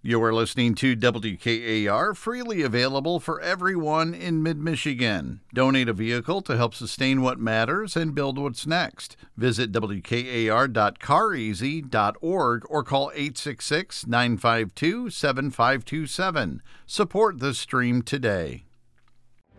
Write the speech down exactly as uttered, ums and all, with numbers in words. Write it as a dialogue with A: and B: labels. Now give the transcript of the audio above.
A: You are listening to W K A R, freely available for everyone in mid-Michigan. Donate a vehicle to help sustain what matters and build what's next. Visit W K A R dot car easy dot org or call eight six six, nine five two, seven five two seven. Support the stream today.